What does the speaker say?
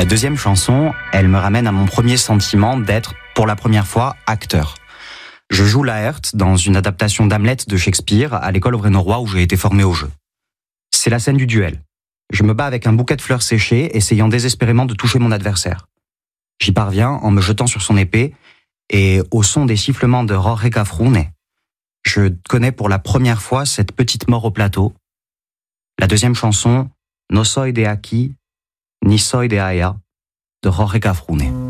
La deuxième chanson, elle me ramène à mon premier sentiment d'être, pour la première fois, acteur. Je joue Laërte dans une adaptation d'Hamlet de Shakespeare à l'école Auvray-Norrois où j'ai été formé au jeu. C'est la scène du duel. Je me bats avec un bouquet de fleurs séchées, essayant désespérément de toucher mon adversaire. J'y parviens en me jetant sur son épée, et au son des sifflements de Jorge Cafrune, je connais pour la première fois cette petite mort au plateau. La deuxième chanson, No soy de aquí, ni soy de allá, de Jorge Cafrune.